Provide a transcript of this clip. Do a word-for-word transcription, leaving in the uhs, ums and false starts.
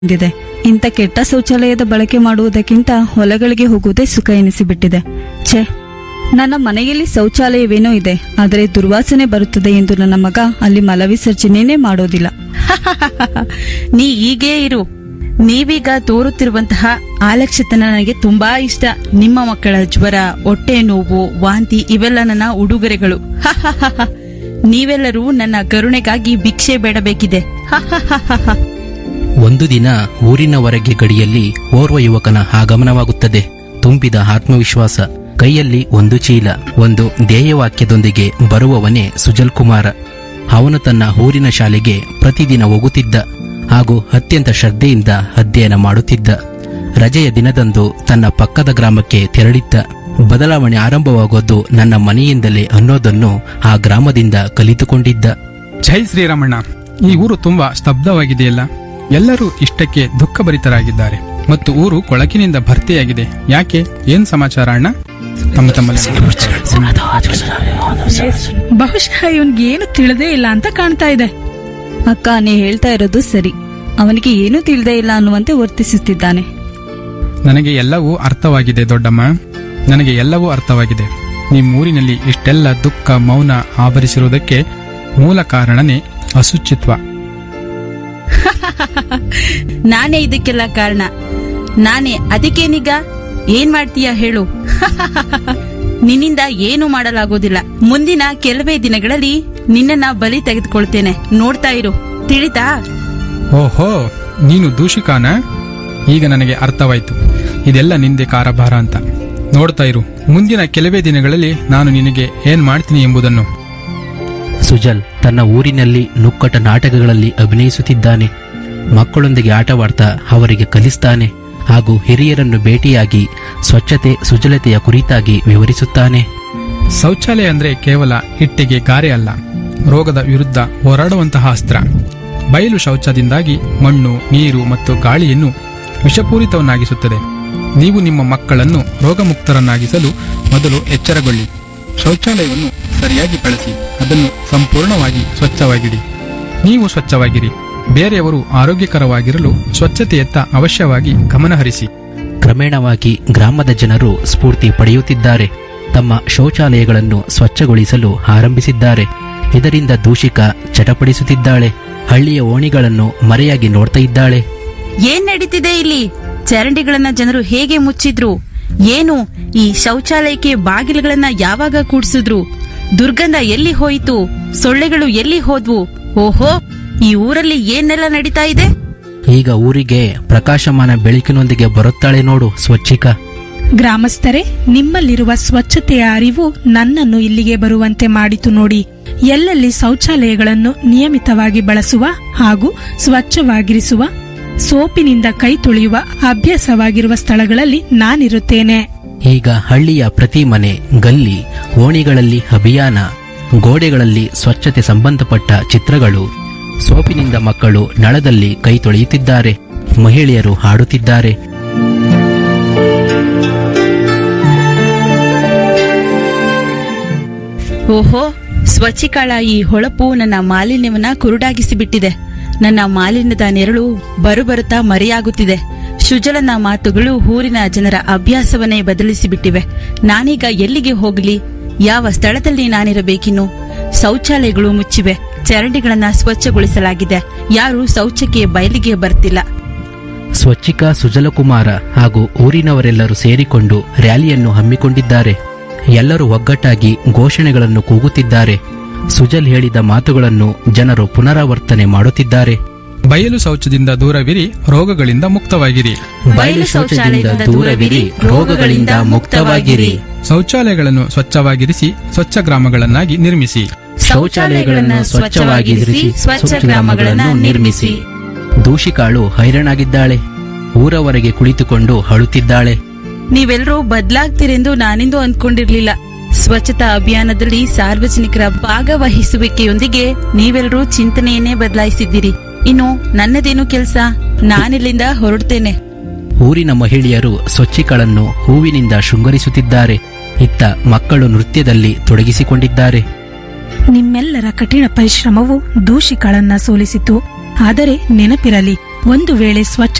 ಬಂದಿದೆ. ಇಂಥ ಕೆಟ್ಟ ಶೌಚಾಲಯದ ಬಳಕೆ ಮಾಡುವುದಕ್ಕಿಂತ ಹೊಲಗಳಿಗೆ ಹೋಗುವುದೇ ಸುಖ ಎನಿಸಿಬಿಟ್ಟಿದೆ. ಛೆ, ನನ್ನ ಮನೆಯಲ್ಲಿ ಶೌಚಾಲಯವೇನೋ ಇದೆ, ಆದರೆ ದುರ್ವಾಸನೆ ಬರುತ್ತದೆ ಎಂದು ನನ್ನ ಮಗ ಅಲ್ಲಿ ಮಲವಿಸರ್ಜನೆಯೇ ಮಾಡೋದಿಲ್ಲ. ನೀ ಹೀಗೇ ಇರು. ನೀವೀಗ ತೋರುತ್ತಿರುವಂತಹ ಆಲಕ್ಷ್ಯತನ ನನಗೆ ತುಂಬಾ ಇಷ್ಟ. ನಿಮ್ಮ ಮಕ್ಕಳ ಜ್ವರ, ಹೊಟ್ಟೆ ನೋವು, ವಾಂತಿ ಇವೆಲ್ಲ ನನ್ನ ಉಡುಗೊರೆಗಳು. ನೀವೆಲ್ಲರೂ ನನ್ನ ಕರುಣೆಗಾಗಿ ಭಿಕ್ಷೆ ಬೇಡಬೇಕಿದೆ. ಒಂದು ದಿನ ಊರಿನ ಹೊರಗೆ ಗಡಿಯಲ್ಲಿ ಓರ್ವ ಯುವಕನ ಆಗಮನವಾಗುತ್ತದೆ. ತುಂಬಿದ ಆತ್ಮವಿಶ್ವಾಸ, ಕೈಯಲ್ಲಿ ಒಂದು ಚೀಲ, ಒಂದು ಧ್ಯೇಯವಾಕ್ಯದೊಂದಿಗೆ ಬರುವವನೇ ಸುಜಲ್ ಕುಮಾರ. ಅವನು ತನ್ನ ಊರಿನ ಶಾಲೆಗೆ ಪ್ರತಿದಿನ ಹೋಗುತ್ತಿದ್ದ ಹಾಗೂ ಅತ್ಯಂತ ಶ್ರದ್ಧೆಯಿಂದ ಅಧ್ಯಯನ ಮಾಡುತ್ತಿದ್ದ. ರಜೆಯ ದಿನದಂದು ತನ್ನ ಪಕ್ಕದ ಗ್ರಾಮಕ್ಕೆ ತೆರಳಿದ್ದ. ಬದಲಾವಣೆ ಆರಂಭವಾಗೋದು ನನ್ನ ಮನೆಯಿಂದಲೇ ಅನ್ನೋದನ್ನು ಆ ಗ್ರಾಮದಿಂದ ಕಲಿತುಕೊಂಡಿದ್ದ. ಜೈ ಶ್ರೀರಾಮಣ್ಣ, ಈ ಊರು ತುಂಬಾ ಸ್ತಬ್ಧವಾಗಿದೆಯಲ್ಲ. ಎಲ್ಲರೂ ಇಷ್ಟಕ್ಕೆ ದುಃಖಭರಿತರಾಗಿದ್ದಾರೆ ಮತ್ತು ಊರು ಕೊಳಕಿನಿಂದ ಭರ್ತಿಯಾಗಿದೆ. ಯಾಕೆ? ಏನ್ ಸಮಾಚಾರ ಅಣ್ಣ? ತಮ್ಮ ತಮ್ಮಲ್ಲಿ ಬಹುಶಃ ಇವನ್ಗೆ ಏನು ತಿಳಿದೇ ಇಲ್ಲ ಅಂತ ಕಾಣ್ತಾ ಇದೆ. ಅಕ್ಕ, ನೀ ಹೇಳ್ತಾ ಇರೋದು ಸರಿ. ಅವನಿಗೆ ಏನೂ ತಿಳಿದೇ ಇಲ್ಲ ಅನ್ನುವಂತೆ ವರ್ತಿಸುತ್ತಿದ್ದಾನೆ. ನನಗೆ ಎಲ್ಲವೂ ಅರ್ಥವಾಗಿದೆ ದೊಡ್ಡಮ್ಮ, ನನಗೆ ಎಲ್ಲವೂ ಅರ್ಥವಾಗಿದೆ. ನಿಮ್ಮೂರಿನಲ್ಲಿ ಇಷ್ಟೆಲ್ಲ ದುಃಖ ಮೌನ ಆವರಿಸಿರುವುದಕ್ಕೆ ಮೂಲ ಕಾರಣನೇ ಅಶುಚಿತ್ವ. ನಾನೇ ಇದಕ್ಕೆಲ್ಲ ಕಾರಣ. ನಾನೇ. ಅದಕ್ಕೇನೀಗ ಏನ್ ಮಾಡ್ತೀಯ ಹೇಳು? ನಿನ್ನಿಂದ ಏನು ಮಾಡಲಾಗೋದಿಲ್ಲ. ಮುಂದಿನ ಕೆಲವೇ ದಿನಗಳಲ್ಲಿ ನಿನ್ನನ್ನ ಬಲಿ ತೆಗೆದುಕೊಳ್ತೇನೆ. ನೋಡ್ತಾ ಇರು, ತಿಳಿತಾ? ಓಹೋ, ನೀನು ದೂಷಿಕಾನ? ಈಗ ನನಗೆ ಅರ್ಥವಾಯ್ತು. ಇದೆಲ್ಲ ನಿಂದೆ ಕಾರಭಾರ ಅಂತ. ನೋಡ್ತಾ ಇರು, ಮುಂದಿನ ಕೆಲವೇ ದಿನಗಳಲ್ಲಿ ನಾನು ನಿನಗೆ ಏನ್ ಮಾಡ್ತೀನಿ ಎಂಬುದನ್ನು. ಸುಜಲ್ ತನ್ನ ಊರಿನಲ್ಲಿ ನುಕ್ಕಟ ನಾಟಕಗಳಲ್ಲಿ ಅಭಿನಯಿಸುತ್ತಿದ್ದಾನೆ. ಮಕ್ಕಳೊಂದಿಗೆ ಆಟವಾಡ್ತಾ ಅವರಿಗೆ ಕಲಿಸ್ತಾನೆ ಹಾಗೂ ಹಿರಿಯರನ್ನು ಭೇಟಿಯಾಗಿ ಸ್ವಚ್ಛತೆ ಸುಜಲತೆಯ ಕುರಿತಾಗಿ ವಿವರಿಸುತ್ತಾನೆ. ಶೌಚಾಲಯ ಅಂದ್ರೆ ಕೇವಲ ಇಟ್ಟಿಗೆ ಗಾರೆ ಅಲ್ಲ, ರೋಗದ ವಿರುದ್ಧ ಹೋರಾಡುವಂತಹ ಅಸ್ತ್ರ. ಬಯಲು ಶೌಚದಿಂದಾಗಿ ಮಣ್ಣು, ನೀರು ಮತ್ತು ಗಾಳಿಯನ್ನು ವಿಷಪೂರಿತವನ್ನಾಗಿಸುತ್ತದೆ. ನೀವು ನಿಮ್ಮ ಮಕ್ಕಳನ್ನು ರೋಗಮುಕ್ತರನ್ನಾಗಿಸಲು ಮೊದಲು ಎಚ್ಚರಗೊಳ್ಳಿ. ಶೌಚಾಲಯವನ್ನು ಸರಿಯಾಗಿ ಬಳಸಿ, ಅದನ್ನು ಸಂಪೂರ್ಣವಾಗಿ ಸ್ವಚ್ಛವಾಗಿಡಿ. ನೀವು ಸ್ವಚ್ಛವಾಗಿರಿ, ಬೇರೆಯವರು ಆರೋಗ್ಯಕರವಾಗಿರಲು ಸ್ವಚ್ಛತೆಯತ್ತ ಅವಶ್ಯವಾಗಿ ಗಮನಹರಿಸಿ. ಕ್ರಮೇಣವಾಗಿ ಗ್ರಾಮದ ಜನರು ಸ್ಫೂರ್ತಿ ಪಡೆಯುತ್ತಿದ್ದಾರೆ. ತಮ್ಮ ಶೌಚಾಲಯಗಳನ್ನು ಸ್ವಚ್ಛಗೊಳಿಸಲು ಆರಂಭಿಸಿದ್ದಾರೆ. ಇದರಿಂದ ದೂಷಿಕ ಚಟಪಡಿಸುತ್ತಿದ್ದಾಳೆ. ಹಳ್ಳಿಯ ಓಣಿಗಳನ್ನು ಮರೆಯಾಗಿ ನೋಡ್ತಾ ಇದ್ದಾಳೆ. ಏನ್ ನಡೀತಿದೆ ಇಲ್ಲಿ? ಚರಂಡಿಗಳನ್ನ ಜನರು ಹೇಗೆ ಮುಚ್ಚಿದ್ರು? ಏನು ಈ ಶೌಚಾಲಯಕ್ಕೆ ಬಾಗಿಲುಗಳನ್ನ ಯಾವಾಗ ಕೂಡ್ಸಿದ್ರು? ದುರ್ಗಂಧ ಎಲ್ಲಿ ಹೋಯಿತು? ಸೊಳ್ಳೆಗಳು ಎಲ್ಲಿ ಹೋದ್ವು? ಓಹೋ, ಈ ಊರಲ್ಲಿ ಏನೆಲ್ಲ ನಡೀತಾ ಇದೆ? ಈಗ ಊರಿಗೆ ಪ್ರಕಾಶಮಾನ ಬೆಳಕಿನೊಂದಿಗೆ ಬರುತ್ತಾಳೆ ನೋಡು ಸ್ವಚ್ಛಿಕ. ಗ್ರಾಮಸ್ಥರೇ, ನಿಮ್ಮಲ್ಲಿರುವ ಸ್ವಚ್ಛತೆಯ ಅರಿವು ನನ್ನನ್ನು ಇಲ್ಲಿಗೆ ಬರುವಂತೆ ಮಾಡಿತು ನೋಡಿ. ಎಲ್ಲೆಲ್ಲಿ ಶೌಚಾಲಯಗಳನ್ನು ನಿಯಮಿತವಾಗಿ ಬಳಸುವ ಹಾಗೂ ಸ್ವಚ್ಛವಾಗಿರಿಸುವ, ಸೋಪಿನಿಂದ ಕೈ ತೊಳೆಯುವ ಅಭ್ಯಾಸವಾಗಿರುವ ಸ್ಥಳಗಳಲ್ಲಿ ನಾನಿರುತ್ತೇನೆ. ಈಗ ಹಳ್ಳಿಯ ಪ್ರತಿ ಮನೆ, ಗಲ್ಲಿ, ಓಣಿಗಳಲ್ಲಿ ಅಭಿಯಾನ, ಗೋಡೆಗಳಲ್ಲಿ ಸ್ವಚ್ಛತೆ ಸಂಬಂಧಪಟ್ಟ ಚಿತ್ರಗಳು, ಸೋಪಿನಿಂದ ಮಕ್ಕಳು ನಳದಲ್ಲಿ ಕೈ ತೊಳೆಯುತ್ತಿದ್ದಾರೆ, ಮಹಿಳೆಯರು ಹಾಡುತ್ತಿದ್ದಾರೆ. ಓಹೋ, ಸ್ವಚ್ಛಿಕಾಳ ಈ ಹೊಳಪು ನನ್ನ ಮಾಲಿನ್ಯವನ್ನ ಕುರುಡಾಗಿಸಿಬಿಟ್ಟಿದೆ. ನನ್ನ ಮಾಲಿನ್ಯದ ನೆರಳು ಬರುಬರುತ್ತಾ ಮರೆಯಾಗುತ್ತಿದೆ. ಸುಜಲನ ಮಾತುಗಳು ಊರಿನ ಜನರ ಅಭ್ಯಾಸವನ್ನೇ ಬದಲಿಸಿಬಿಟ್ಟಿವೆ. ನಾನೀಗ ಎಲ್ಲಿಗೆ ಹೋಗಲಿ? ಯಾವ ಸ್ಥಳದಲ್ಲಿ ನಾನಿರಬೇಕಿನ್ನು? ಶೌಚಾಲಯಗಳು ಮುಚ್ಚಿವೆ, ಚರಂಡಿಗಳನ್ನ ಸ್ವಚ್ಛಗೊಳಿಸಲಾಗಿದೆ. ಯಾರು ಶೌಚಕ್ಕೆ ಬಯಲಿಗೆ ಬರ್ತಿಲ್ಲ. ಸ್ವಚ್ಛಿಕ ಸುಜಲಕುಮಾರ ಹಾಗೂ ಊರಿನವರೆಲ್ಲರೂ ಸೇರಿಕೊಂಡು ರ್ಯಾಲಿಯನ್ನು ಹಮ್ಮಿಕೊಂಡಿದ್ದಾರೆ. ಎಲ್ಲರೂ ಒಗ್ಗಟ್ಟಾಗಿ ಘೋಷಣೆಗಳನ್ನು ಕೂಗುತ್ತಿದ್ದಾರೆ. ಸುಜಲ್ ಹೇಳಿದ ಮಾತುಗಳನ್ನು ಜನರು ಪುನರಾವರ್ತನೆ ಮಾಡುತ್ತಿದ್ದಾರೆ. ಬಯಲು ಶೌಚದಿಂದ ದೂರವಿರಿ, ರೋಗಗಳಿಂದ ಮುಕ್ತವಾಗಿರಿ. ಬಯಲು ಶೌಚಾಲಯದಿಂದ ದೂರವಿರಿ, ರೋಗಗಳಿಂದ ಮುಕ್ತವಾಗಿರಿ. ಶೌಚಾಲಯಗಳನ್ನು ಸ್ವಚ್ಛವಾಗಿರಿಸಿ, ಸ್ವಚ್ಛ ಗ್ರಾಮಗಳನ್ನಾಗಿ ನಿರ್ಮಿಸಿ. ಶೌಚಾಲಯಗಳನ್ನು ಸ್ವಚ್ಛವಾಗಿರಿಸಿ, ಸ್ವಚ್ಛ ಗ್ರಾಮಗಳನ್ನು ನಿರ್ಮಿಸಿ. ದೂಷಿಕಾಳು ಹೈರಾಣಾಗಿದ್ದಾಳೆ. ಊರವರೆಗೆ ಕುಳಿತುಕೊಂಡು ಅಳುತ್ತಿದ್ದಾಳೆ. ನೀವೆಲ್ಲರೂ ಬದಲಾಗ್ತೀರೆಂದು ನಾನಿಂದು ಅಂದ್ಕೊಂಡಿರ್ಲಿಲ್ಲ. ಸ್ವಚ್ಛತಾ ಅಭಿಯಾನದಲ್ಲಿ ಸಾರ್ವಜನಿಕರ ಭಾಗವಹಿಸುವಿಕೆಯೊಂದಿಗೆ ನೀವೆಲ್ಲರೂ ಚಿಂತನೆಯನ್ನೇ ಬದಲಾಯಿಸಿದ್ದೀರಿ. ಇನ್ನು ನನ್ನದೇನು ಕೆಲಸ? ನಾನಿಲ್ಲಿಂದ ಹೊರಡ್ತೇನೆ. ಊರಿನ ಮಹಿಳೆಯರು ಸ್ವಚ್ಛಿಗಳನ್ನು ಹೂವಿನಿಂದ ಶೃಂಗರಿಸುತ್ತಿದ್ದಾರೆ. ಇತ್ತ ಮಕ್ಕಳು ನೃತ್ಯದಲ್ಲಿ ತೊಡಗಿಸಿಕೊಂಡಿದ್ದಾರೆ. ನಿಮ್ಮೆಲ್ಲರ ಕಠಿಣ ಪರಿಶ್ರಮವು ದೂಷಿಗಳನ್ನ ಸೋಲಿಸಿತು. ಆದರೆ ನೆನಪಿರಲಿ, ಒಂದು ವೇಳೆ ಸ್ವಚ್ಛ